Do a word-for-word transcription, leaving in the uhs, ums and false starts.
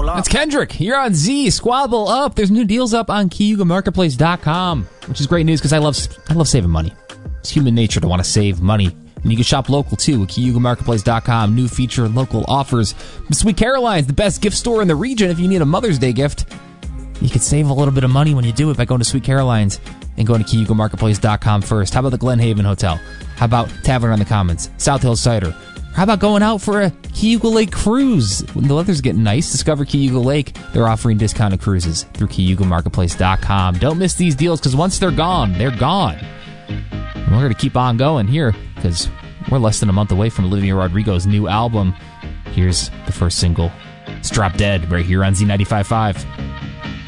squabble up. That's Kendrick. You're on Z. Squabble up. There's new deals up on Cayuga Marketplace dot com, which is great news because I love I love saving money. It's human nature to want to save money. And you can shop local, too, at Cayuga Marketplace dot com. New feature, local offers. Sweet Caroline's, the best gift store in the region. If you need a Mother's Day gift, you can save a little bit of money when you do it by going to Sweet Caroline's and going to Cayuga Marketplace dot com first. How about the Glen Haven Hotel? How about Tavern on the Commons? South Hill Cider? How about going out for a Cayuga Lake cruise? When the weather's getting nice, discover Cayuga Lake. They're offering discounted cruises through Cayuga Marketplace dot com. Don't miss these deals, because once they're gone, they're gone. And we're going to keep on going here, because we're less than a month away from Olivia Rodrigo's new album. Here's the first single. It's Drop Dead right here on Z ninety-five point five.